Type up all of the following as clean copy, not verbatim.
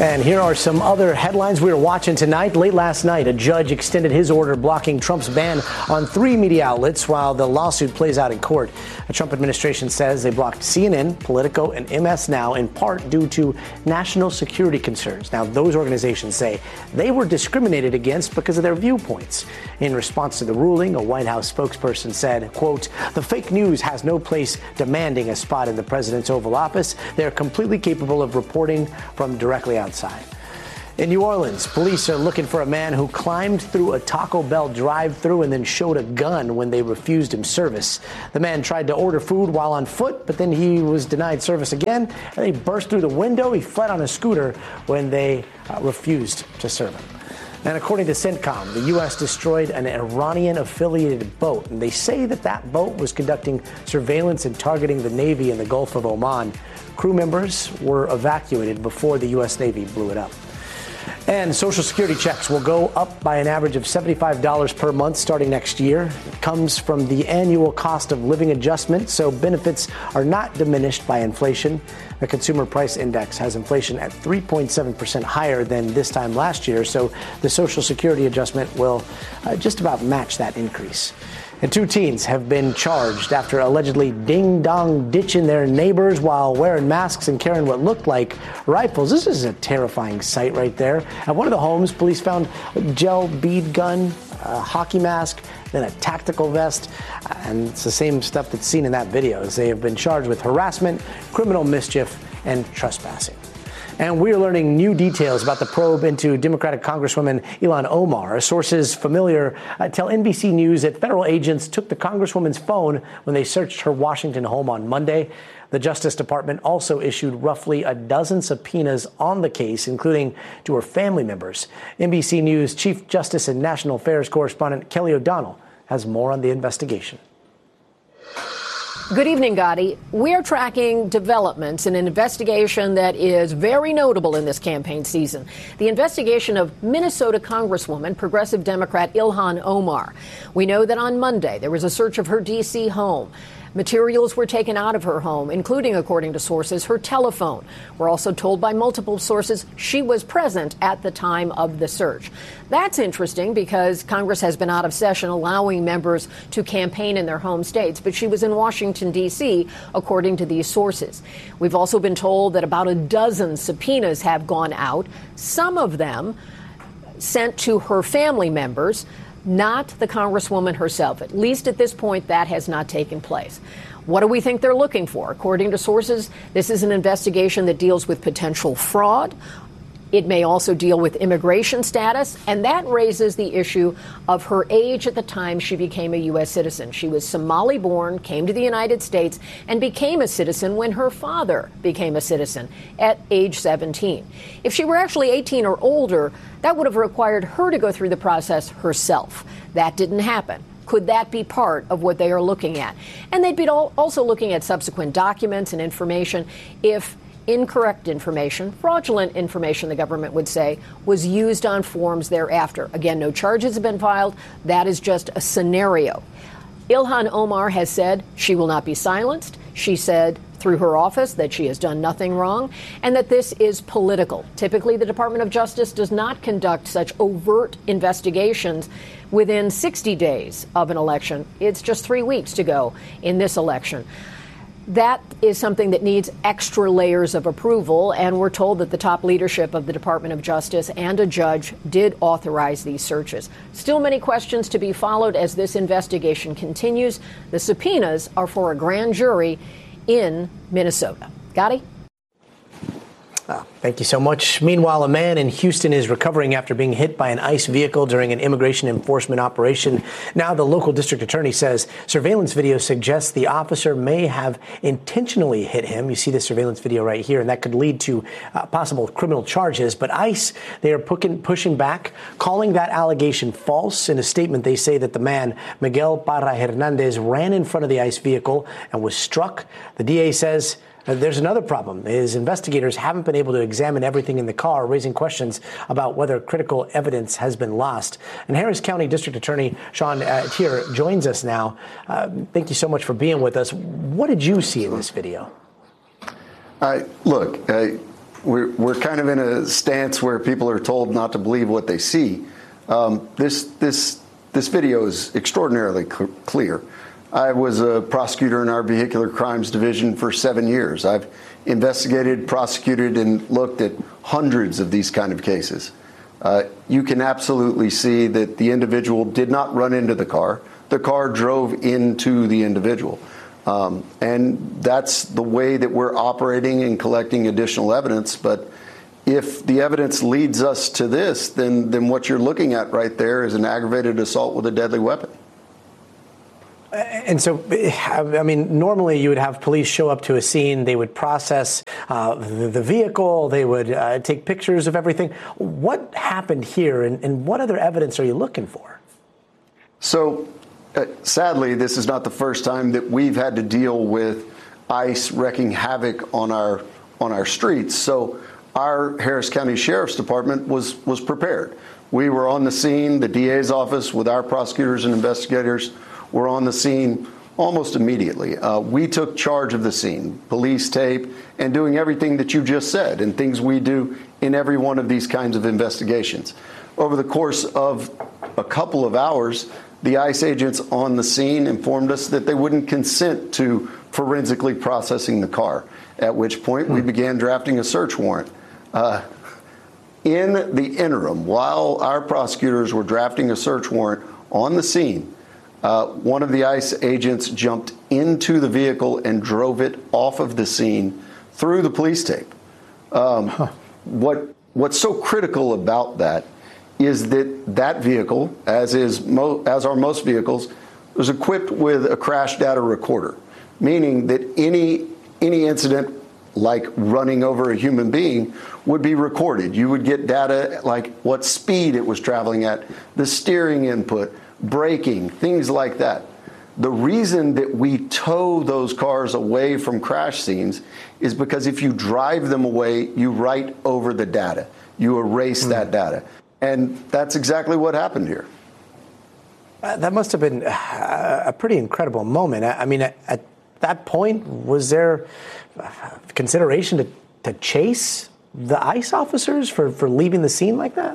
And here are some other headlines we were watching tonight. Late last night, a judge extended his order blocking Trump's ban on 3 media outlets while the lawsuit plays out in court. The Trump administration says they blocked CNN, Politico, and MS Now in part due to national security concerns. Now, those organizations say they were discriminated against because of their viewpoints. In response to the ruling, a White House spokesperson said, quote, "The fake news has no place demanding a spot in the president's Oval Office. They're completely capable of reporting from directly outside." In New Orleans, police are looking for a man who climbed through a Taco Bell drive-thru and then showed a gun when they refused him service. The man tried to order food while on foot, but then he was denied service again, and he burst through the window. He fled on a scooter when they refused to serve him. And according to CENTCOM, the U.S. destroyed an Iranian-affiliated boat, and they say that that boat was conducting surveillance and targeting the Navy in the Gulf of Oman. Crew members were evacuated before the U.S. Navy blew it up. And Social Security checks will go up by an average of $75 per month starting next year. It comes from the annual cost of living adjustment, so benefits are not diminished by inflation. The Consumer Price Index has inflation at 3.7% higher than this time last year, so the Social Security adjustment will just about match that increase. And 2 teens have been charged after allegedly ding-dong ditching their neighbors while wearing masks and carrying what looked like rifles. This is a terrifying sight right there. At one of the homes, police found a gel bead gun, a hockey mask, then a tactical vest. And it's the same stuff that's seen in that video. They have been charged with harassment, criminal mischief, and trespassing. And we're learning new details about the probe into Democratic Congresswoman Ilhan Omar. Sources familiar tell NBC News that federal agents took the Congresswoman's phone when they searched her Washington home on Monday. The Justice Department also issued roughly a dozen subpoenas on the case, including to her family members. NBC News Chief Justice and National Affairs correspondent Kelly O'Donnell has more on the investigation. Good evening, Gotti. We're tracking developments in an investigation that is very notable in this campaign season. The investigation of Minnesota Congresswoman, Progressive Democrat Ilhan Omar. We know that on Monday there was a search of her D.C. home. Materials were taken out of her home, including, according to sources, her telephone. We're also told by multiple sources she was present at the time of the search. That's interesting because Congress has been out of session allowing members to campaign in their home states, but she was in Washington, D.C., according to these sources. We've also been told that about a dozen subpoenas have gone out, some of them sent to her family members, not the Congresswoman herself. At least at this point, that has not taken place. What do we think they're looking for? According to sources, this is an investigation that deals with potential fraud. It may also deal with immigration status, and that raises the issue of her age at the time she became a U.S. citizen. She was Somali-born, came to the United States, and became a citizen when her father became a citizen at age 17. If she were actually 18 or older, that would have required her to go through the process herself. That didn't happen. Could that be part of what they are looking at? And they'd be also looking at subsequent documents and information if incorrect information, fraudulent information, the government would say, was used on forms thereafter. Again, no charges have been filed. That is just a scenario. Ilhan Omar has said she will not be silenced. She said through her office that she has done nothing wrong and that this is political. Typically, the Department of Justice does not conduct such overt investigations within 60 days of an election. It's just 3 weeks to go in this election. That is something that needs extra layers of approval, and we're told that the top leadership of the Department of Justice and a judge did authorize these searches. Still many questions to be followed as this investigation continues. The subpoenas are for a grand jury in Minnesota. Gotti? Thank you so much. Meanwhile, a man in Houston is recovering after being hit by an ICE vehicle during an immigration enforcement operation. Now, the local district attorney says surveillance video suggests the officer may have intentionally hit him. You see the surveillance video right here, and that could lead to possible criminal charges. But ICE, they are pushing back, calling that allegation false. In a statement, they say that the man, Miguel Parra Hernandez, ran in front of the ICE vehicle and was struck. The DA says there's another problem. His investigators haven't been able to examine everything in the car, raising questions about whether critical evidence has been lost. And Harris County District Attorney Sean Tier joins us now. Thank you so much for being with us. What did you see in this video? we're kind of in a stance where people are told not to believe what they see. This video is extraordinarily clear. I was a prosecutor in our vehicular crimes division for 7 years. I've investigated, prosecuted, and looked at hundreds of these kind of cases. You can absolutely see that the individual did not run into the car. The car drove into the individual. And that's the way that we're operating and collecting additional evidence. But if the evidence leads us to this, then what you're looking at right there is an aggravated assault with a deadly weapon. And so, I mean, normally you would have police show up to a scene, they would process the vehicle, they would take pictures of everything. What happened here, and what other evidence are you looking for? So, sadly, this is not the first time that we've had to deal with ICE wreaking havoc on our streets. So our Harris County Sheriff's Department was prepared. We were on the scene. The DA's office with our prosecutors and investigators were on the scene almost immediately. We took charge of the scene, police tape, and doing everything that you just said and things we do in every one of these kinds of investigations. Over the course of a couple of hours, the ICE agents on the scene informed us that they wouldn't consent to forensically processing the car, at which point we began drafting a search warrant. In the interim, while our prosecutors were drafting a search warrant on the scene, one of the ICE agents jumped into the vehicle and drove it off of the scene through the police tape. What's so critical about that is that vehicle, as are most vehicles, was equipped with a crash data recorder, meaning that any incident like running over a human being would be recorded. You would get data like what speed it was traveling at, the steering input, braking, things like that. The reason that we tow those cars away from crash scenes is because if you drive them away, you write over the data. You erase that data. And that's exactly what happened here. That must have been a pretty incredible moment. I mean, at that point, was there consideration to chase the ICE officers for leaving the scene like that?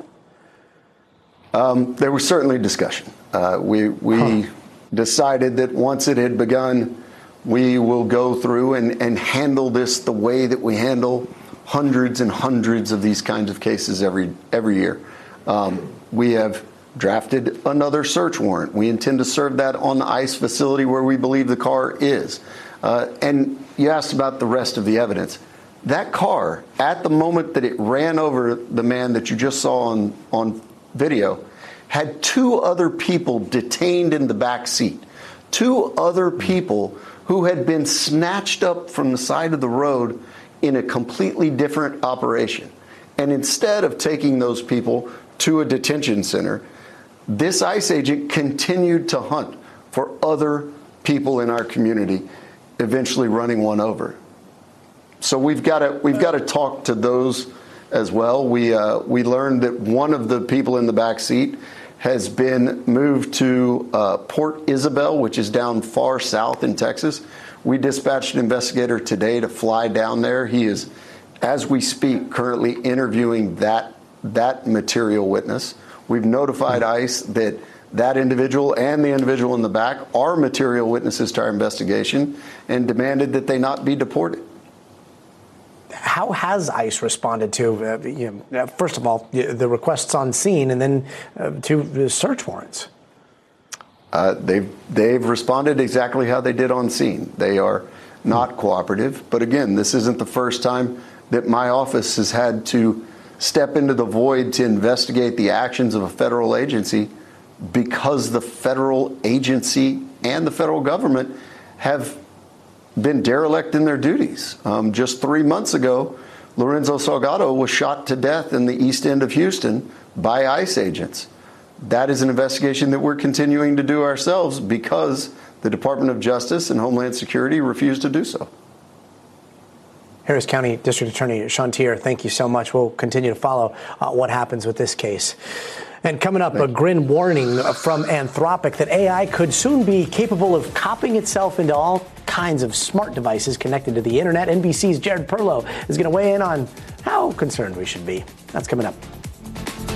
There was certainly discussion. We decided that once it had begun, we will go through and handle this the way that we handle hundreds and hundreds of these kinds of cases every year. We have drafted another search warrant. We intend to serve that on the ICE facility where we believe the car is. And you asked about the rest of the evidence. That car, at the moment that it ran over the man that you just saw on video, had two other people detained in the back seat. Two other people who had been snatched up from the side of the road in a completely different operation. And instead of taking those people to a detention center, this ICE agent continued to hunt for other people in our community, eventually running one over. So we've got to talk to those as well. We learned that one of the people in the back seat has been moved to Port Isabel, which is down far south in Texas. We dispatched an investigator today to fly down there. He is, as we speak, currently interviewing that material witness. We've notified ICE that individual and the individual in the back are material witnesses to our investigation and demanded that they not be deported. How has ICE responded to, first of all, the requests on scene and then to the search warrants? They've responded exactly how they did on scene. They are not cooperative. But again, this isn't the first time that my office has had to step into the void to investigate the actions of a federal agency because the federal agency and the federal government have been derelict in their duties. Just 3 months ago, Lorenzo Salgado was shot to death in the east end of Houston by ICE agents. That is an investigation that we're continuing to do ourselves because the Department of Justice and Homeland Security refused to do so. Harris County District Attorney Sean Teare, thank you so much. We'll continue to follow what happens with this case. And coming up, a grim warning from Anthropic that AI could soon be capable of copying itself into all kinds of smart devices connected to the internet. NBC's Jared Perlow is going to weigh in on how concerned we should be. That's coming up.